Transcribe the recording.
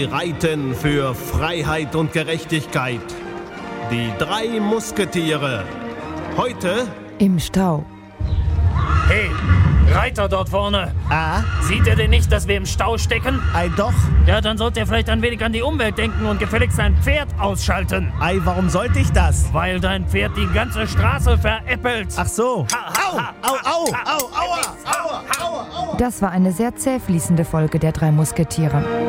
reiten für Freiheit und Gerechtigkeit. Die 3 Musketiere. Heute im Stau. Hey, Reiter dort vorne. Ah? Sieht ihr denn nicht, dass wir im Stau stecken? Ei, doch. Ja, dann sollt ihr vielleicht ein wenig an die Umwelt denken und gefälligst sein Pferd ausschalten. Ei, warum sollte ich das? Weil dein Pferd die ganze Straße veräppelt. Ach so. Das war eine sehr zäh fließende Folge der 3 Musketiere.